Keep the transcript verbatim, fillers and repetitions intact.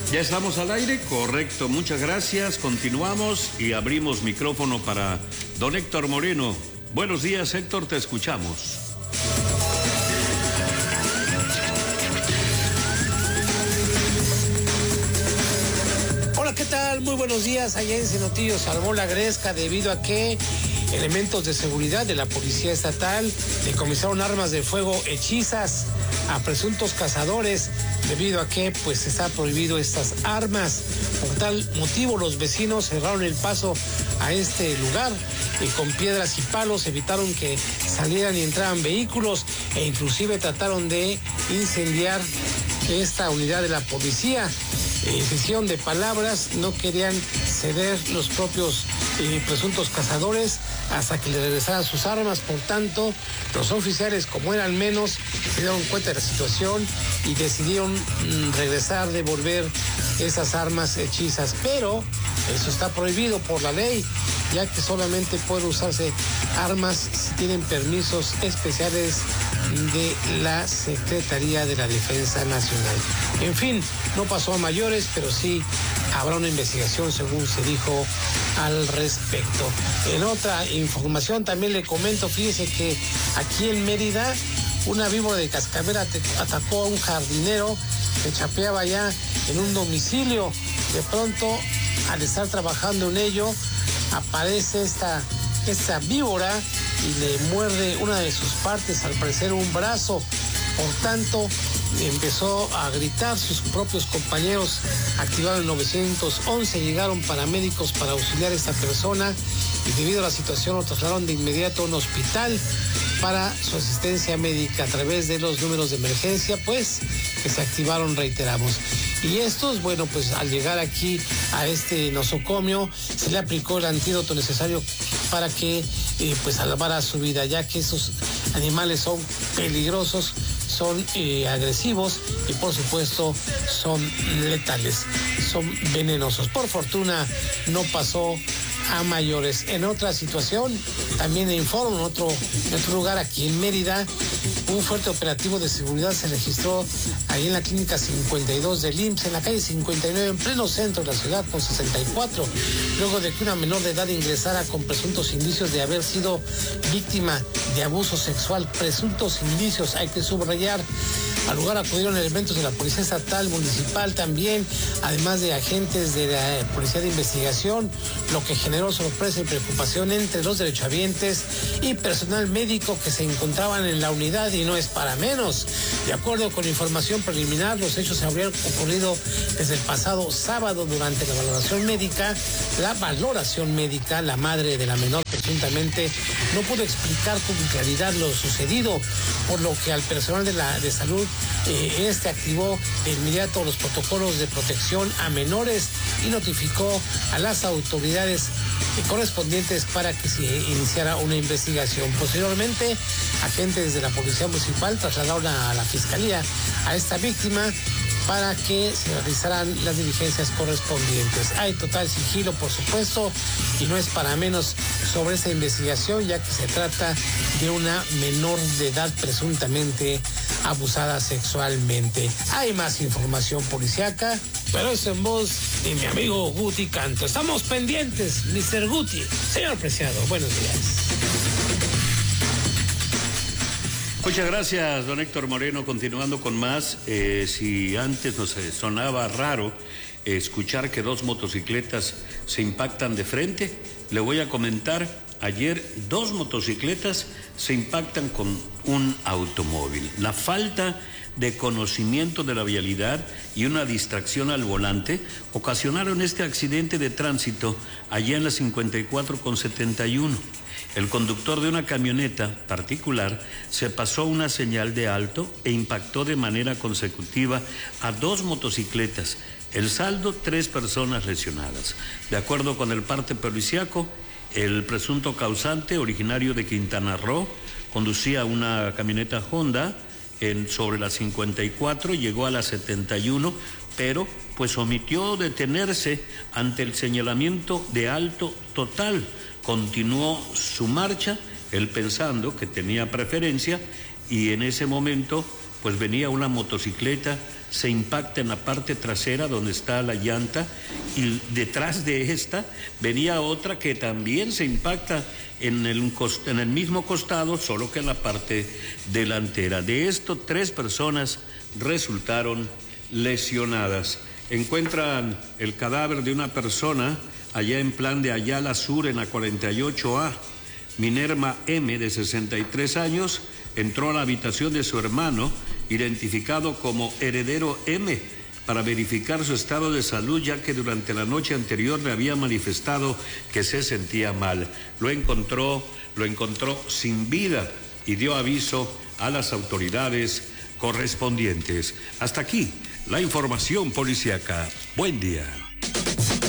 Ya estamos al aire, correcto, muchas gracias, continuamos y abrimos micrófono para don Héctor Moreno. Buenos días, Héctor, te escuchamos. Hola, ¿qué tal? Muy buenos días. Allá en Cenotillo salvó la gresca debido a que elementos de seguridad de la Policía Estatal decomisaron armas de fuego hechizas a presuntos cazadores, debido a que pues está prohibido estas armas. Por tal motivo, los vecinos cerraron el paso a este lugar y con piedras y palos evitaron que salieran y entraran vehículos e inclusive trataron de incendiar esta unidad de la policía. Eh, sesión de palabras, no querían ceder los propios eh, presuntos cazadores hasta que le regresaran sus armas. Por tanto, los oficiales, como eran menos, se dieron cuenta de la situación y decidieron mm, regresar, devolver esas armas hechizas. Pero eso está prohibido por la ley, ya que solamente pueden usarse armas si tienen permisos especiales de la Secretaría de la Defensa Nacional. En fin, no pasó a mayores, pero sí habrá una investigación, según se dijo al respecto. En otra información también le comento, fíjese que aquí en Mérida, una víbora de cascabel atacó a un jardinero que chapeaba ya en un domicilio. De pronto, al estar trabajando en ello, aparece esta, esta víbora y le muerde una de sus partes, al parecer un brazo. Por tanto, empezó a gritar. Sus propios compañeros activaron el nueve once, llegaron paramédicos para auxiliar a esta persona y debido a la situación lo trasladaron de inmediato a un hospital para su asistencia médica a través de los números de emergencia, pues, que se activaron, reiteramos. Y estos, bueno, pues al llegar aquí a este nosocomio, se le aplicó el antídoto necesario para que, eh, pues, salvara su vida, ya que estos animales son peligrosos, son eh, agresivos y por supuesto son letales, son venenosos. Por fortuna no pasó a mayores. En otra situación, también informo, en otro, en otro lugar aquí en Mérida, un fuerte operativo de seguridad se registró ahí en la clínica cincuenta y dos del I M S S, en la calle cincuenta y nueve, en pleno centro de la ciudad, con sesenta y cuatro, luego de que una menor de edad ingresara con presuntos indicios de haber sido víctima de abuso sexual. Presuntos indicios, hay que subrayar. Al lugar acudieron elementos de la Policía Estatal, Municipal también, además de agentes de la Policía de Investigación, lo que generó sorpresa y preocupación entre los derechohabientes y personal médico que se encontraban en la unidad, y no es para menos. De acuerdo con información preliminar, los hechos habrían ocurrido desde el pasado sábado durante la valoración médica. La valoración médica, la madre de la menor presuntamente no pudo explicar con claridad lo sucedido, por lo que al personal de la de salud eh, este activó de inmediato los protocolos de protección a menores y notificó a las autoridades eh, correspondientes para que se iniciara una investigación. Posteriormente, agentes de la Policía Municipal trasladaron a la Fiscalía a esta víctima para que se realizaran las diligencias correspondientes. Hay total sigilo, por supuesto, y no es para menos sobre esta investigación, ya que se trata de una menor de edad presuntamente abusada sexualmente. Hay más información policiaca, pero es en voz de mi amigo Guti Canto. Estamos pendientes, mister Guti. Señor Preciado, buenos días. Muchas gracias, don Héctor Moreno. Continuando con más, eh, si antes nos sonaba raro eh, escuchar que dos motocicletas se impactan de frente, le voy a comentar, ayer dos motocicletas se impactan con un automóvil. La falta de conocimiento de la vialidad y una distracción al volante ocasionaron este accidente de tránsito allá en la cincuenta y cuatro con setenta y uno. El conductor de una camioneta particular se pasó una señal de alto e impactó de manera consecutiva a dos motocicletas. El saldo, tres personas lesionadas. De acuerdo con el parte policiaco, el presunto causante, originario de Quintana Roo, conducía una camioneta Honda en, sobre la cincuenta y cuatro, llegó a la setenta y uno, pero pues omitió detenerse ante el señalamiento de alto total. Continuó su marcha, él pensando que tenía preferencia, y en ese momento pues venía una motocicleta, se impacta en la parte trasera donde está la llanta y detrás de esta venía otra que también se impacta en el, en el mismo costado, solo que en la parte delantera. De esto, tres personas resultaron lesionadas. Encuentran el cadáver de una persona allá en Plan de Ayala Sur, en la cuarenta y ocho A. Minerva M, de sesenta y tres años, entró a la habitación de su hermano, identificado como Heredero M, para verificar su estado de salud, ya que durante la noche anterior le había manifestado que se sentía mal. Lo encontró, lo encontró sin vida y dio aviso a las autoridades correspondientes. Hasta aquí la información policíaca. Buen día.